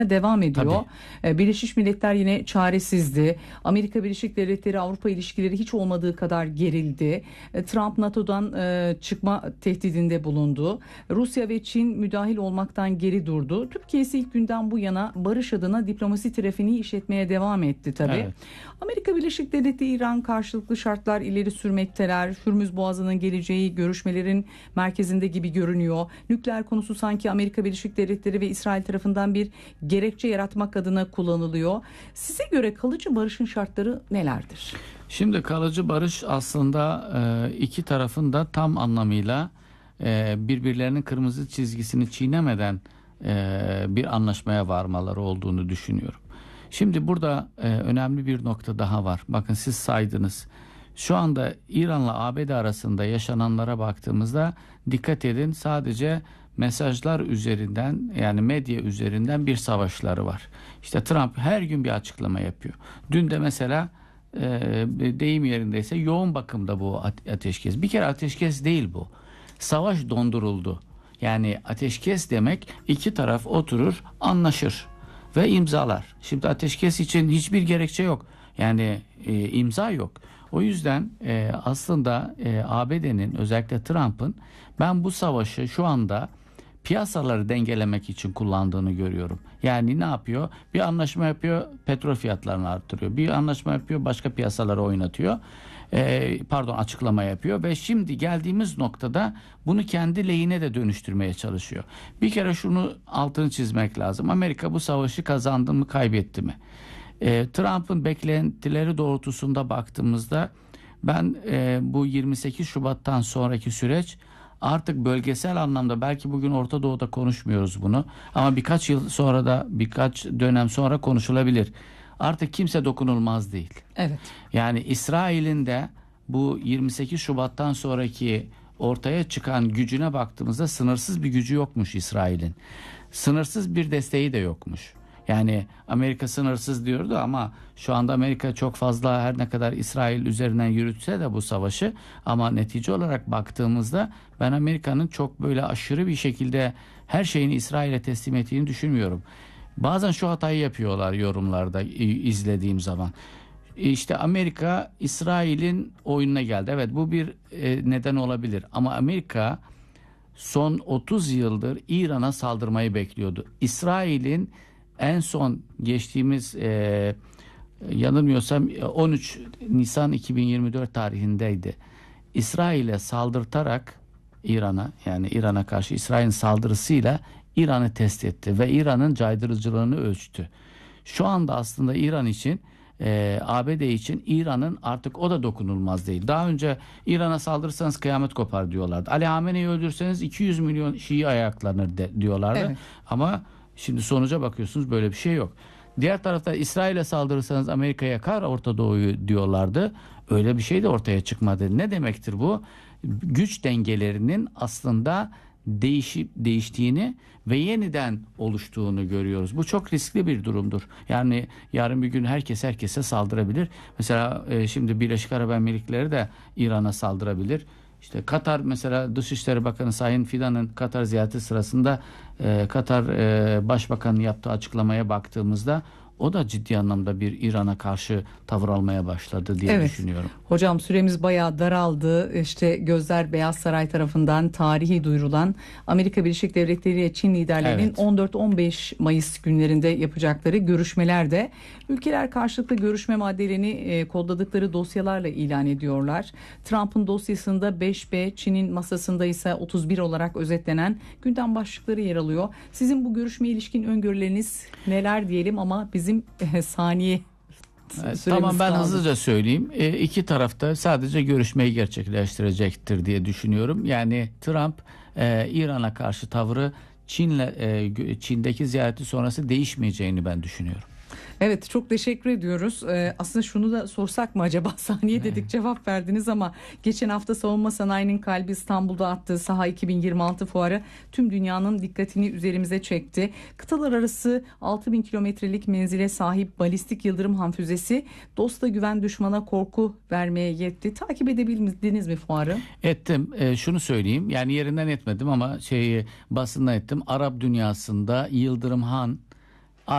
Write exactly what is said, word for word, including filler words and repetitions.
devam ediyor. Tabii. Ee, Birleşmiş Milletler yine çaresizdi. Amerika Birleşik Devletleri Avrupa ilişkileri hiç olmadığı kadar gerildi. Ee, Trump NATO'dan e, çıkma tehdidinde bulundu. Rusya ve Çin müdahil olmaktan geri durdu. Türkiye ise ilk günden bu yana barış adına diplomasi trafiğini işletmeye devam etti tabii. Evet. Amerika Birleşik Devletleri İran karşılıklı şartlar ileri sürmekteler. Hürmüz Boğazı'nın geleceği görüşmelerin merkezinde gibi görünüyor. Nükleer konusu sanki Amerika Birleşik Devletleri ve İsrail tarafından bir gerekçe yaratmak adına kullanılıyor. Size göre kalıcı barışın şartları nelerdir? Şimdi kalıcı barış aslında e, iki tarafın da tam anlamıyla e, birbirlerinin kırmızı çizgisini çiğnemeden e, bir anlaşmaya varmaları olduğunu düşünüyorum. Şimdi burada e, önemli bir nokta daha var. Bakın siz saydınız. Şu anda İran'la A B D arasında yaşananlara baktığımızda dikkat edin, sadece mesajlar üzerinden, yani medya üzerinden bir savaşları var. İşte Trump her gün bir açıklama yapıyor. Dün de mesela e, deyim yerindeyse yoğun bakımda bu ateşkes. Bir kere ateşkes değil bu. Savaş donduruldu. Yani ateşkes demek iki taraf oturur, anlaşır ve imzalar. Şimdi ateşkes için hiçbir gerekçe yok. Yani e, imza yok. O yüzden e, aslında e, A B D'nin, özellikle Trump'ın, ben bu savaşı şu anda piyasaları dengelemek için kullandığını görüyorum. Yani ne yapıyor? Bir anlaşma yapıyor, petrol fiyatlarını arttırıyor. Bir anlaşma yapıyor, başka piyasaları oynatıyor. Ee, pardon açıklama yapıyor ve şimdi geldiğimiz noktada bunu kendi lehine de dönüştürmeye çalışıyor. Bir kere şunu altını çizmek lazım. Amerika bu savaşı kazandı mı, kaybetti mi? Ee, Trump'ın beklentileri doğrultusunda baktığımızda ben e, bu yirmi sekiz Şubat'tan sonraki süreç artık bölgesel anlamda, belki bugün Orta Doğu'da konuşmuyoruz bunu ama birkaç yıl sonra da, birkaç dönem sonra konuşulabilir. Artık kimse dokunulmaz değil. Evet. Yani İsrail'in de bu yirmi sekiz Şubat'tan sonraki ortaya çıkan gücüne baktığımızda sınırsız bir gücü yokmuş İsrail'in. Sınırsız bir desteği de yokmuş. Yani Amerika sınırsız diyordu ama şu anda Amerika çok fazla, her ne kadar İsrail üzerinden yürütse de bu savaşı, ama netice olarak baktığımızda ben Amerika'nın çok böyle aşırı bir şekilde her şeyini İsrail'e teslim ettiğini düşünmüyorum. Bazen şu hatayı yapıyorlar yorumlarda izlediğim zaman. İşte Amerika İsrail'in oyununa geldi. Evet, bu bir e, neden olabilir ama Amerika son otuz yıldır İran'a saldırmayı bekliyordu. İsrail'in en son geçtiğimiz e, yanılmıyorsam on üç Nisan iki bin yirmi dört tarihindeydi. İsrail'e saldırtarak İran'a, yani İran'a karşı İsrail'in saldırısıyla İran'ı test etti ve İran'ın caydırıcılığını ölçtü. Şu anda aslında İran için, e, A B D için İran'ın artık o da dokunulmaz değil. Daha önce İran'a saldırırsanız kıyamet kopar diyorlardı. Ali Hamene'yi öldürseniz iki yüz milyon Şii ayaklanır de, diyorlardı. Evet. Ama şimdi sonuca bakıyorsunuz, böyle bir şey yok. Diğer tarafta İsrail'e saldırırsanız Amerika yakar Orta Doğu'yu diyorlardı. Öyle bir şey de ortaya çıkmadı. Ne demektir bu? Güç dengelerinin aslında değişip değiştiğini ve yeniden oluştuğunu görüyoruz. Bu çok riskli bir durumdur. Yani yarın bir gün herkes herkese saldırabilir. Mesela e, şimdi Birleşik Arap Emirlikleri de İran'a saldırabilir. İşte Katar, mesela Dışişleri Bakanı Sayın Fidan'ın Katar ziyareti sırasında e, Katar e, Başbakanı'nın yaptığı açıklamaya baktığımızda o da ciddi anlamda bir İran'a karşı tavır almaya başladı diye Evet. düşünüyorum. Hocam süremiz bayağı daraldı. İşte gözler Beyaz Saray tarafından tarihi duyurulan Amerika Birleşik Devletleri ile Çin liderlerinin Evet. on dört on beş Mayıs günlerinde yapacakları görüşmelerde ülkeler karşılıklı görüşme maddelerini e, kodladıkları dosyalarla ilan ediyorlar. Trump'ın dosyasında beş B, Çin'in masasında ise otuz bir olarak özetlenen gündem başlıkları yer alıyor. Sizin bu görüşmeye ilişkin öngörüleriniz neler diyelim, ama bizim e, saniye Evet, tamam, ben kaldı. hızlıca söyleyeyim. E, iki tarafta sadece görüşmeyi gerçekleştirecektir diye düşünüyorum. Yani Trump e, İran'a karşı tavrı Çin'le e, Çin'deki ziyareti sonrası değişmeyeceğini ben düşünüyorum. Evet, çok teşekkür ediyoruz. Ee, aslında şunu da sorsak mı acaba, saniye dedik cevap verdiniz ama geçen hafta savunma sanayinin kalbi İstanbul'da attığı Saha iki bin yirmi altı fuarı tüm dünyanın dikkatini üzerimize çekti. Kıtalar arası altı bin kilometrelik menzile sahip balistik yıldırım ham füzesi dosta güven, düşmana korku vermeye yetti. Takip edebildiniz mi fuarı? Ettim. E, şunu söyleyeyim, yani yerinden etmedim ama şeyi basından ettim. Arap dünyasında Yıldırım Han